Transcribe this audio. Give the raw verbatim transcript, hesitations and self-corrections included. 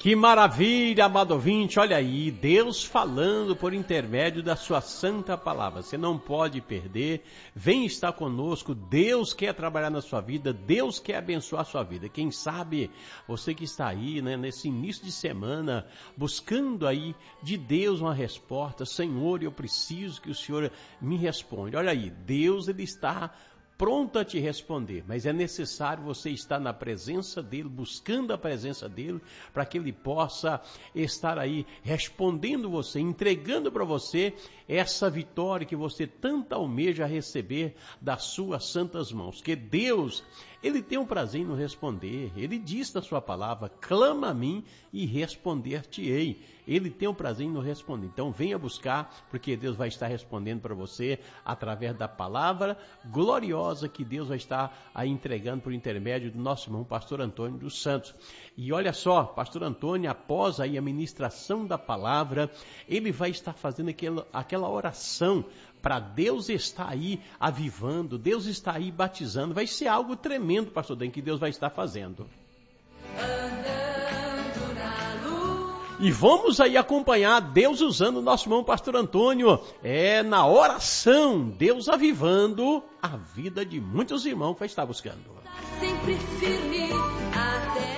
Que maravilha, amado ouvinte, olha aí, Deus falando por intermédio da sua santa palavra. Você não pode perder, vem estar conosco, Deus quer trabalhar na sua vida, Deus quer abençoar a sua vida. Quem sabe, você que está aí, né, nesse início de semana, buscando aí de Deus uma resposta, Senhor, eu preciso que o Senhor me responda. Olha aí, Deus, ele está pronto a te responder, mas é necessário você estar na presença dele, buscando a presença dele, para que ele possa estar aí respondendo você, entregando para você essa vitória que você tanto almeja receber das suas santas mãos. Que Deus, ele tem um prazer em nos responder. Ele diz na sua palavra, clama a mim e responder-te-ei. Ele tem um prazer em nos responder. Então venha buscar, porque Deus vai estar respondendo para você através da palavra gloriosa que Deus vai estar aí entregando por intermédio do nosso irmão pastor Antônio dos Santos. E olha só, pastor Antônio, após aí a ministração da palavra, ele vai estar fazendo aquela, aquela oração para Deus estar aí avivando, Deus está aí batizando. Vai ser algo tremendo, pastor Dan, que Deus vai estar fazendo. E vamos aí acompanhar Deus usando o nosso irmão pastor Antônio, é na oração, Deus avivando a vida de muitos irmãos que vai estar buscando. Sempre firme até